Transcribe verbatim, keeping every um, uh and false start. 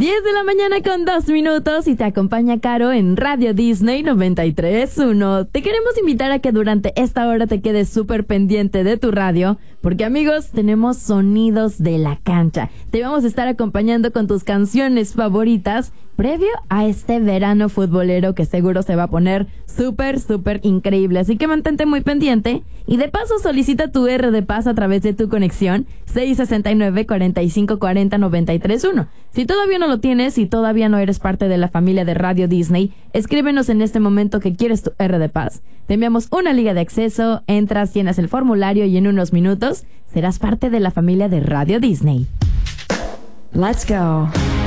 diez de la mañana con dos minutos y te acompaña Caro en Radio Disney noventa y tres punto uno. Te queremos invitar a que durante esta hora te quedes súper pendiente de tu radio, porque amigos, tenemos sonidos de la cancha. Te vamos a estar acompañando con tus canciones favoritas previo a este verano futbolero que seguro se va a poner súper, súper increíble. Así que mantente muy pendiente y de paso solicita tu R de Paz a través de tu conexión seis sesenta y nueve, cuarenta y cinco cuarenta, noventa y tres punto uno. Si todavía no lo tienes y todavía no eres parte de la familia de Radio Disney, escríbenos en este momento que quieres tu R de Paz. Te enviamos una liga de acceso, entras, llenas el formulario y en unos minutos serás parte de la familia de Radio Disney. Let's go.